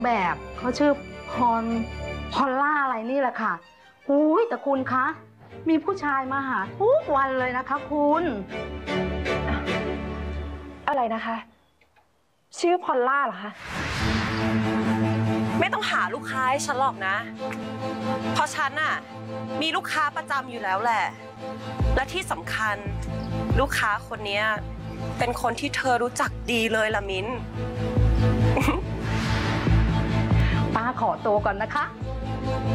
แบบเขาชื่อพอลล่าอะไรนี่แหละค่ะอุ้ยแต่คุณคะมีผู้ชายมาหาทุกวันเลยนะคะคุณอะไรนะคะ ชื่อพอลล่าเหรอคะไม่ต้องหาลูกค้าให้ฉันหรอกนะ เพราะฉันน่ะมีลูกค้าประจำอยู่แล้วแหละ และที่สำคัญลูกค้าคนนี้เป็นคนที่เธอรู้จักดีเลยล่ะมิ้นป้าขอตัวก่อนนะคะ